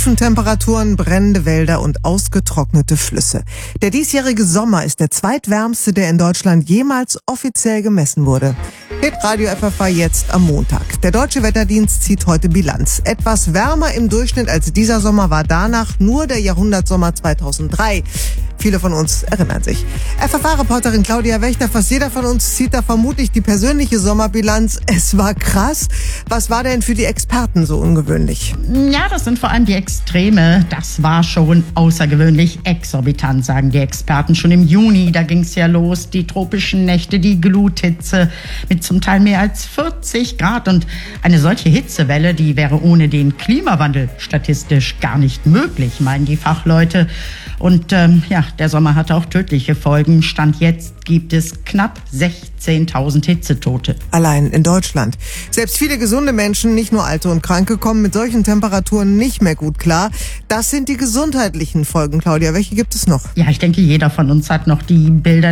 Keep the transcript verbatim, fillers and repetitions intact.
Temperaturen, brennende Wälder und ausgetrocknete Flüsse. Der diesjährige Sommer ist der zweitwärmste, der in Deutschland jemals offiziell gemessen wurde. Hitradio F F H jetzt am Montag. Der Deutsche Wetterdienst zieht heute Bilanz. Etwas wärmer im Durchschnitt als dieser Sommer war danach nur der Jahrhundertsommer zweitausenddrei. Viele von uns erinnern sich. F F H-Reporterin Claudia Wächter, fast jeder von uns zieht da vermutlich die persönliche Sommerbilanz. Es war krass. Was war denn für die Experten so ungewöhnlich? Ja, das sind vor allem die Extreme. Das war schon außergewöhnlich exorbitant, sagen die Experten. Schon im Juni, da ging es ja los. Die tropischen Nächte, die Gluthitze mit zum Teil mehr als vierzig Grad. Und eine solche Hitzewelle, die wäre ohne den Klimawandel statistisch gar nicht möglich, meinen die Fachleute. Und ähm, ja, der Sommer hatte auch tödliche Folgen. Stand jetzt gibt es knapp sechzehntausend Hitzetote. Allein in Deutschland. Selbst viele gesunde Menschen, nicht nur Alte und Kranke, kommen mit solchen Temperaturen nicht mehr gut klar. Das sind die gesundheitlichen Folgen, Claudia. Welche gibt es noch? Ja, ich denke, jeder von uns hat noch die Bilder